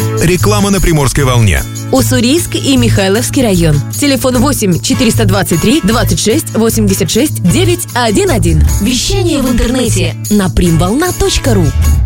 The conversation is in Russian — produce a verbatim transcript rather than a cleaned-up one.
Реклама на Приморской волне. Уссурийск и Михайловский район. Телефон восемь четыреста двадцать три двадцать шесть восемьдесят шесть девятьсот одиннадцать. Вещание в интернете на примволна точка ру.